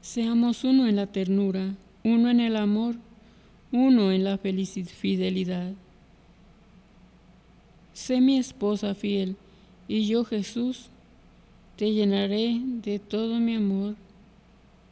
Seamos uno en la ternura, uno en el amor, uno en la fidelidad. Sé mi esposa fiel, y yo, Jesús, te llenaré de todo mi amor.